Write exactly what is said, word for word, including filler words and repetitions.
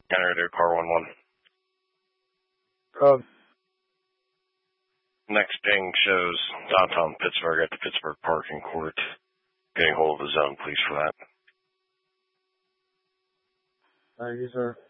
Generator, car one one. Uh, Next ping shows downtown Pittsburgh at the Pittsburgh Parking Court. Getting hold of the zone, please, for that. thank you, sir.